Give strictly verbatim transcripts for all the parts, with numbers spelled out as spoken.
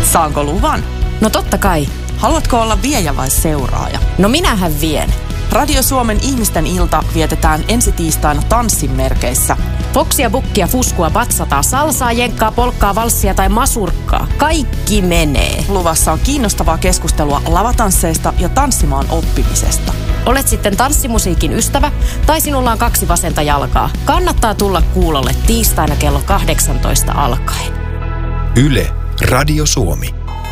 Saanko luvan? No totta kai. Haluatko olla viejä vai seuraaja? No minähän vien. Radio Suomen ihmisten ilta vietetään ensi tiistaina tanssin merkeissä. Foksia, bukkia, fuskua, batsataa, salsaa, jenkkaa, polkkaa, valssia tai masurkkaa. Kaikki menee. Luvassa on kiinnostavaa keskustelua lavatansseista ja tanssimaan oppimisesta. Olet sitten tanssimusiikin ystävä tai sinulla on kaksi vasenta jalkaa. Kannattaa tulla kuulolle tiistaina kello kahdeksantoista alkaen. Yle, Radio Suomi.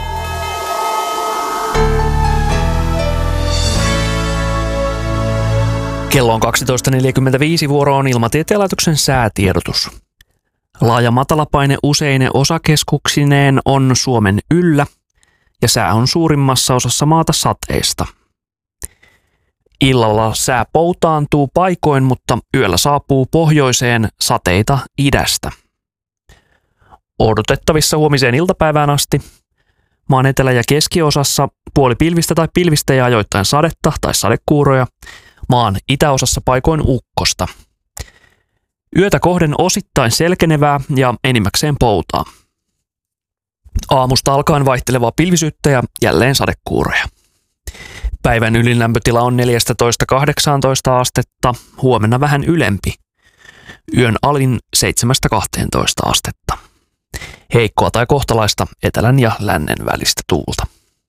Kello on kaksitoista neljäkymmentäviisi, vuoro on Ilmatieteen laitoksen säätiedotus. Laaja matalapaine useine osakeskuksineen on Suomen yllä ja sää on suurimmassa osassa maata sateista. Illalla sää poutaantuu paikoin, mutta yöllä saapuu pohjoiseen sateita idästä. Odotettavissa huomiseen iltapäivään asti maan etelä- ja keskiosassa puoli pilvistä tai pilvistä ja ajoittain sadetta tai sadekuuroja. Maan itäosassa paikoin ukkosta. Yötä kohden osittain selkenevää ja enimmäkseen poutaa. Aamusta alkaen vaihtelevaa pilvisyyttä ja jälleen sadekuuroja. Päivän ylinlämpötila on neljätoista kahdeksantoista astetta, huomenna vähän ylempi. Yön alin seitsemästä kahteentoista astetta. Heikkoa tai kohtalaista etelän ja lännen välistä tuulta.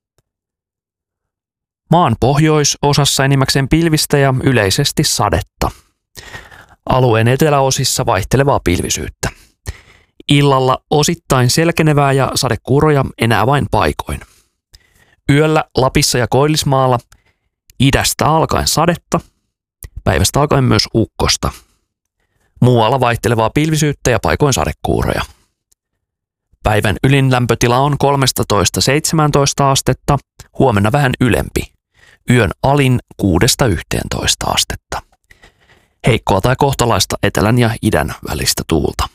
Maan pohjoisosassa enimmäkseen pilvistä ja yleisesti sadetta. Alueen eteläosissa vaihtelevaa pilvisyyttä. Illalla osittain selkenevää ja sadekuuroja enää vain paikoin. Yöllä Lapissa ja Koillismaalla idästä alkaen sadetta, päivästä alkaen myös ukkosta. Muualla vaihtelevaa pilvisyyttä ja paikoin sadekuuroja. Päivän ylinlämpötila on kolmetoista seitsemäntoista astetta, huomenna vähän ylempi. Yön alin kuudesta yhteentoista astetta. Heikkoa tai kohtalaista etelän ja idän välistä tuulta.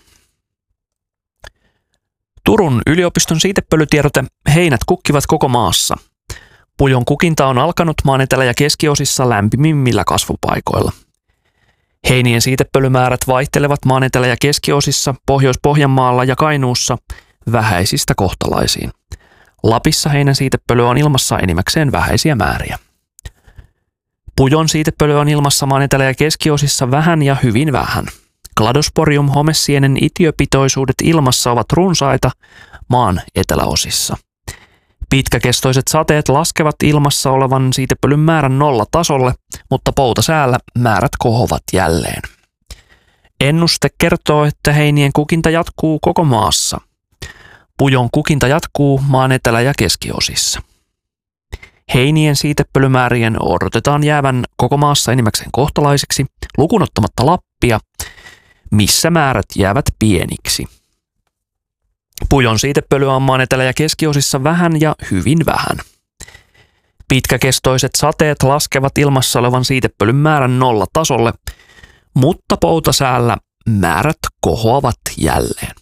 Turun yliopiston siitepölytiedote: heinät kukkivat koko maassa. Pujon kukinta on alkanut maan etelä- ja keskiosissa lämpimimmillä kasvupaikoilla. Heinien siitepölymäärät vaihtelevat maan etelä- ja keskiosissa, Pohjois-Pohjanmaalla ja Kainuussa vähäisistä kohtalaisiin. Lapissa heinän siitepöly on ilmassa enimmäkseen vähäisiä määriä. Pujon siitepöly on ilmassa maan etelä- ja keskiosissa vähän ja hyvin vähän. Cladosporium homesienen itiöpitoisuudet ilmassa ovat runsaita maan eteläosissa. Pitkäkestoiset sateet laskevat ilmassa olevan siitepölyn määrän nolla tasolle, mutta poutasäällä määrät kohovat jälleen. Ennuste kertoo, että heinien kukinta jatkuu koko maassa. Pujon kukinta jatkuu maan etelä- ja keskiosissa. Heinien siitepölymäärien odotetaan jäävän koko maassa enimmäkseen kohtalaisiksi, lukuun ottamatta Lappia, missä määrät jäävät pieniksi. Pujon siitepölyä on maan etelä- ja keskiosissa vähän ja hyvin vähän. Pitkäkestoiset sateet laskevat ilmassa olevan siitepölyn määrän nolla tasolle, mutta poutasäällä määrät kohoavat jälleen.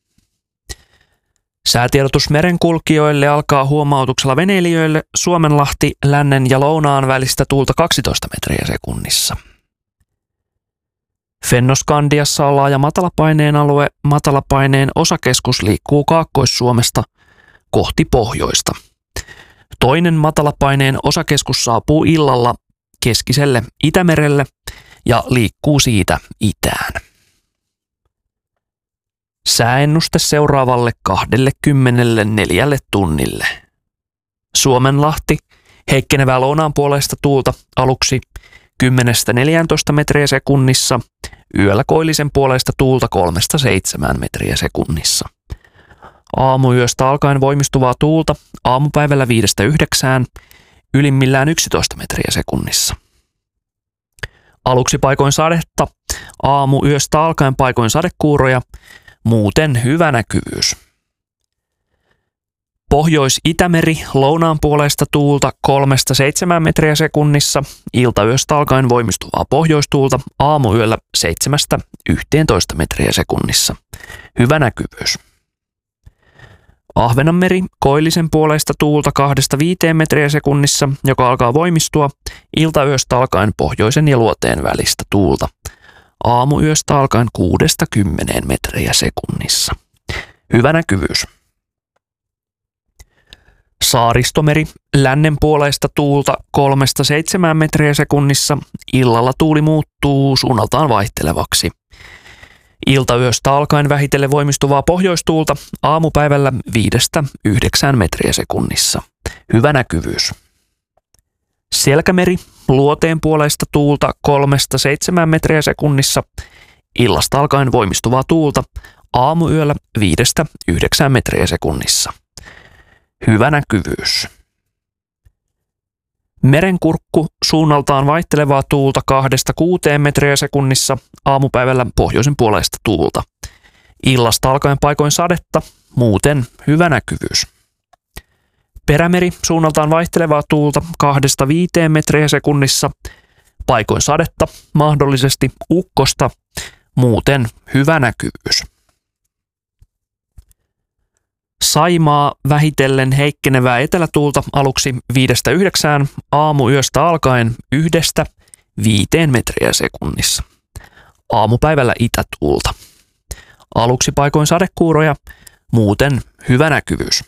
Säätiedotus merenkulkijoille alkaa huomautuksella veneilijöille Suomenlahti lännen ja lounaan välistä tuulta kaksitoista metriä sekunnissa. Fennoskandiassa on laaja matalapaineen alue. Matalapaineen osakeskus liikkuu Kaakkois-Suomesta kohti pohjoista. Toinen matalapaineen osakeskus saapuu illalla keskiselle Itämerelle ja liikkuu siitä itään. Sääennuste seuraavalle kaksikymmentäneljä tunnille. Suomenlahti, heikkenevää lounaan puoleista tuulta aluksi kymmenestä neljääntoista metriä sekunnissa, yöllä koillisen puoleista tuulta kolmesta seitsemään metriä sekunnissa. Aamuyöstä alkaen voimistuvaa tuulta aamupäivällä viidestä yhdeksään, ylimmillään yksitoista metriä sekunnissa. Aluksi paikoin sadetta, aamuyöstä alkaen paikoin sadekuuroja, muuten hyvä näkyvyys. Pohjois-Itämeri, lounaan puoleista tuulta kolmesta seitsemään metriä sekunnissa, iltayöstä alkaen voimistuvaa pohjoistuulta, aamuyöllä seitsemästä yhteentoista metriä sekunnissa. Hyvä näkyvyys. Ahvenanmeri, koillisen puoleista tuulta kahdesta viiteen metriä sekunnissa, joka alkaa voimistua, iltayöstä alkaen pohjoisen ja luoteen välistä tuulta. Aamuyöstä alkaen kuudesta kymmeneen metriä sekunnissa. Hyvä näkyvyys. Saaristomeri, lännenpuoleista tuulta kolmesta seitsemään metriä sekunnissa. Illalla tuuli muuttuu suunnaltaan vaihtelevaksi. Iltayöstä alkaen vähitellen voimistuvaa pohjoistuulta, aamupäivällä viidestä yhdeksään metriä sekunnissa. Hyvä näkyvyys. Selkämeri, luoteen puoleista tuulta kolmesta seitsemään metriä sekunnissa. Illasta alkaen voimistuvaa tuulta, aamuyöllä viidestä yhdeksään metriä sekunnissa. Hyvä näkyvyys. Merenkurkku, suunnaltaan vaihtelevaa tuulta kahdesta kuuteen metriä sekunnissa, aamupäivällä pohjoisen puoleista tuulta. Illasta alkaen paikoin sadetta, muuten hyvä näkyvyys. Perämeri, suunnaltaan vaihtelevaa tuulta kahdesta viiteen metriä sekunnissa, paikoin sadetta, mahdollisesti ukkosta, muuten hyvä näkyvyys. Saimaa, vähitellen heikkenevää etelätuulta aluksi viidestä yhdeksään, aamuyöstä alkaen yhdestä viiteen metriä sekunnissa. Aamupäivällä itätuulta. Aluksi paikoin sadekuuroja, muuten hyvä näkyvyys.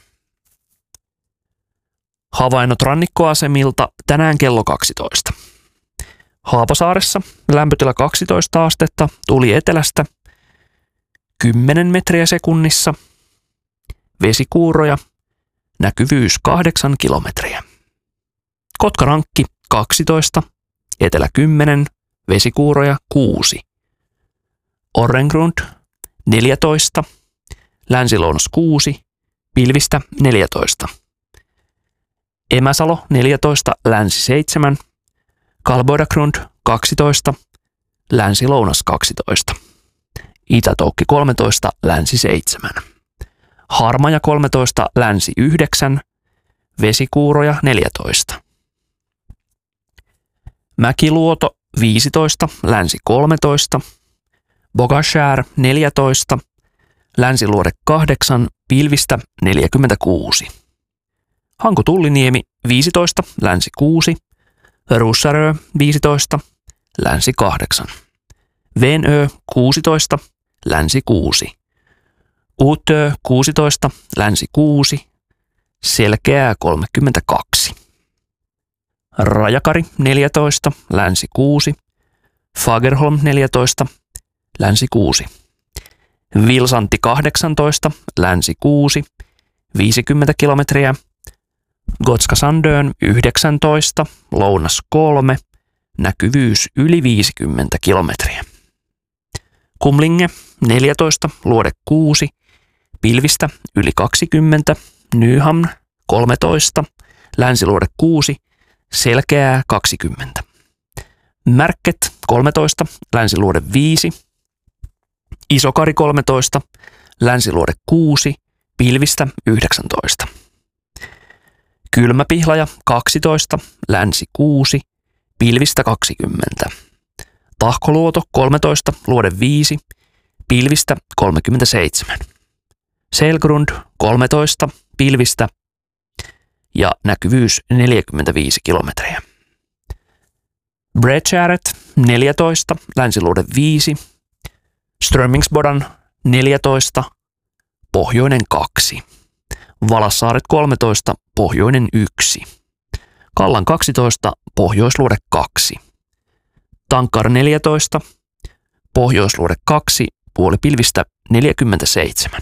Havainnot rannikkoasemilta tänään kello kaksitoista. Haapasaaressa lämpötila kaksitoista astetta, tuuli etelästä kymmenen metriä sekunnissa. Vesikuuroja, näkyvyys kahdeksan kilometriä. Kotkarankki kaksitoista, etelä kymmenen, vesikuuroja kuusi. Orrengrund neljätoista, länsilounas kuusi, pilvistä neljätoista. Emäsalo neljätoista, länsi seitsemän, Kalboidagrund kaksitoista, länsilounas kaksitoista. Itätoukki kolmetoista, länsi seitsemän. Harmaja kolmetoista, länsi yhdeksän, vesikuuroja neljätoista. Mäkiluoto viisitoista, länsi kolmetoista, Bogashär neljätoista, länsiluode kahdeksan, pilvistä neljäkymmentäkuusi. Hanko-Tulliniemi viisitoista, länsi kuusi, Russarö viisitoista, länsi kahdeksan, Venö kuusitoista, länsi kuusi. Utö kuusitoista, länsi kuusi, selkeää kolmekymmentäkaksi. Rajakari neljätoista, länsi kuusi, Fagerholm neljätoista, länsi kuusi. Vilsanti kahdeksantoista, länsi kuusi, viisikymmentä kilometriä. Gotska Sandön yhdeksäntoista, lounas kolme, näkyvyys yli viisikymmentä kilometriä. Kumlinge neljätoista, luode kuusi, pilvistä yli kaksikymmentä, Nyhamn kolmetoista, länsiluode kuusi, selkeää kaksikymmentä. Märket kolmetoista, länsiluode viisi, Isokari kolmetoista, länsiluode kuusi, pilvistä yhdeksäntoista. Kylmäpihlaja kaksitoista, länsi kuusi, pilvistä kaksikymmentä. Tahkoluoto kolmetoista, luode viisi, pilvistä kolmekymmentäseitsemän. Selgrund kolmetoista, pilvistä ja näkyvyys neljäkymmentäviisi kilometriä. Bredskäret neljätoista, länsiluode viisi, Strömmingsbodan neljätoista, pohjoinen kaksi. Valassaaret kolmetoista, pohjoinen yksi. Kallan kaksitoista, pohjoisluode kaksi. Tankar neljätoista, pohjoisluode kaksi, puolipilvistä neljäkymmentäseitsemän.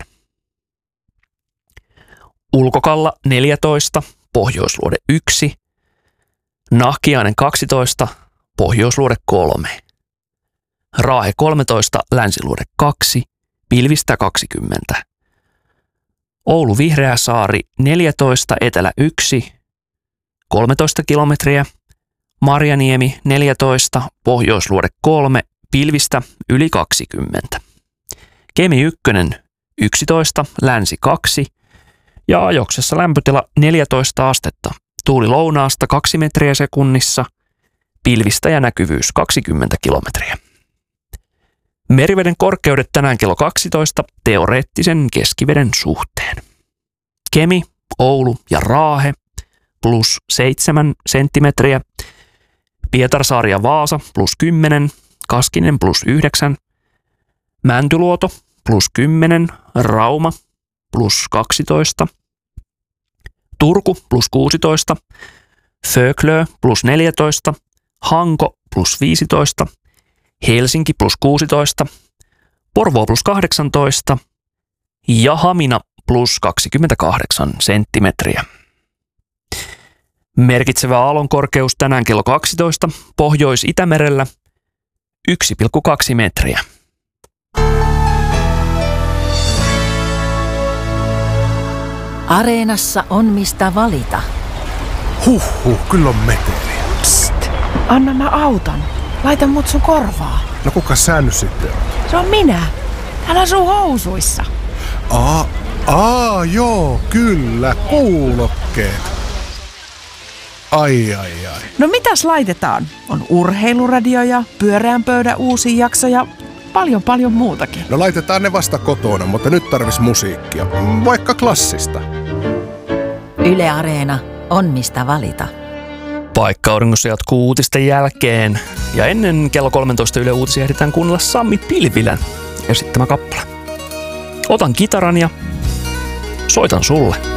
Ulkokalla neljätoista, pohjoisluode yksi. Nahkiainen kaksitoista, pohjoisluode kolme. Raahe kolmetoista, länsiluode kaksi, pilvistä kaksikymmentä. Oulu Vihreäsaari neljätoista, etelä yksi, kolmetoista kilometriä. Marjaniemi neljätoista, pohjoisluode kolme, pilvistä yli kaksikymmentä. Kemi yksi yksitoista, länsi kaksi ja Ajoksessa lämpötila neljätoista astetta. Tuuli lounaasta kaksi metriä sekunnissa, pilvistä ja näkyvyys kaksikymmentä kilometriä. Meriveden korkeudet tänään kello kaksitoista teoreettisen keskiveden suhteen. Kemi, Oulu ja Raahe plus seitsemän senttimetriä. Pietarsaari ja Vaasa plus kymmenen, Kaskinen plus yhdeksän, Mäntyluoto plus kymmenen, Rauma plus kaksitoista, Turku plus kuusitoista, Föglö plus neljätoista, Hanko plus viisitoista, Helsinki plus kuusitoista, Porvoo plus kahdeksantoista ja Hamina plus kaksikymmentäkahdeksan senttimetriä. Merkitsevä aallonkorkeus tänään kello kaksitoista Pohjois-Itämerellä yksi pilkku kaksi metriä. Areenassa on mistä valita. Huhhuh, kyllä on meteliä. Psst, anna mä auton. Laita mut sun korvaa. No kuka sä nyt sitten on? Se on minä. Älä sun housuissa. Aa, aa, joo, kyllä, kuulokkeet. Ai, ai, ai. No mitäs laitetaan? On urheiluradio ja pyöreän pöydän uusi jakso ja paljon paljon muutakin. No laitetaan ne vasta kotona, mutta nyt tarvis musiikkia. Vaikka klassista. Yle Areena on mistä valita. Paikka auringossa jatkuu uutisten jälkeen. Ja ennen kello kolmetoista Yle Uutisia ehditään kuunnella Sammi Pilvilän esittämä kappale. Otan kitaran ja soitan sulle.